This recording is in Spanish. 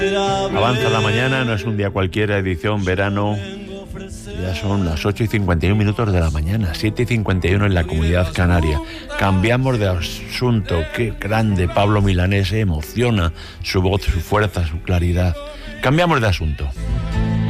Avanza la mañana, no es un día cualquiera, edición verano. Ya son las 8:51 de la mañana, 7:51 en la Comunidad Canaria. Cambiamos de asunto. Qué grande Pablo Milanés, emociona su voz, su fuerza, su claridad. Cambiamos de asunto.